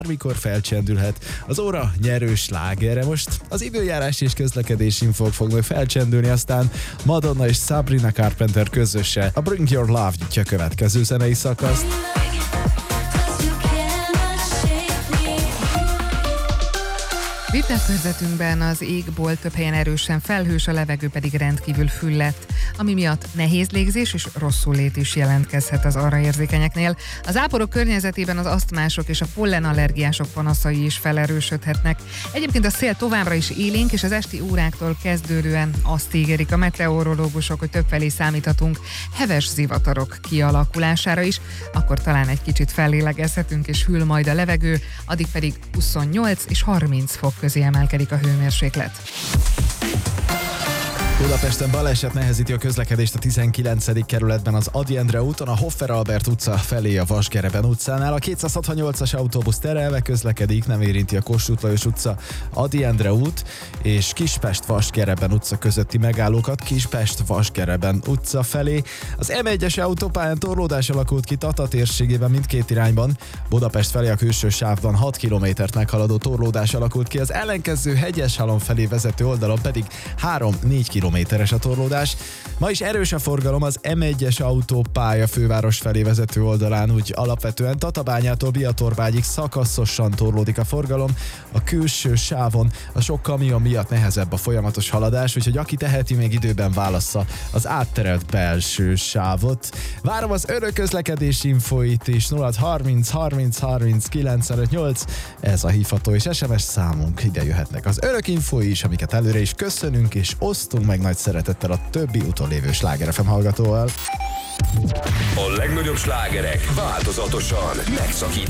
bármikor felcsendülhet. Az óra nyerős slágerre. Most az időjárás és közlekedési infók fog majd felcsendülni, aztán Madonna és Sabrina Carpenter közöse. A Bring Your Love nyitja a következő zenei szakaszt. Vitákörzetünkben az égbolt több helyen erősen felhős, a levegő pedig rendkívül füllett, ami miatt nehéz légzés és rosszul-lét is jelentkezhet az arra érzékenyeknél. Az áporok környezetében az asztmások és a pollenallergiások panaszai is felerősödhetnek. Egyébként a szél továbbra is élénk, és az esti óráktól kezdődően azt ígérik a meteorológusok, hogy többfelé számíthatunk heves zivatarok kialakulására is, akkor talán egy kicsit fellélegezhetünk és hűl majd a levegő, addig pedig 28 és 30 fok közé emelkedik a hőmérséklet. Budapesten baleset nehezíti a közlekedést a 19. kerületben az Ady Endre úton, a Hoffer Albert utca felé a Vasgereben utcánál. A 268-as autóbusz terelve közlekedik, nem érinti a Kossuth Lajos utca, Ady Endre út és Kispest-Vasgereben utca közötti megállókat Kispest-Vasgereben utca felé. Az M1-es autópályán torlódás alakult ki Tata térségében mindkét irányban. Budapest felé a külső sávban 6 kilométert meghaladó torlódás alakult ki, az ellenkező Hegyeshalom felé vezető oldalon pedig 3-4 kilométeres a torlódás. Ma is erős a forgalom az M1-es autópálya főváros felé vezető oldalán, úgy alapvetően Tatabányától Biatorbágyig szakaszosan torlódik a forgalom. A külső sávon a sok kamion miatt nehezebb a folyamatos haladás, úgyhogy aki teheti, még időben válassza az átterelt belső sávot. Várom az önök közlekedési infóit is, 0630 30 30 958, ez a hívható és SMS számunk, ide jöhetnek az önök infói is, amiket előre is köszönünk és osztunk meg nagy szeretettel a többi utolévő Sláger FM hallgatóval. A legnagyobb slágerek változatosan megszakítva.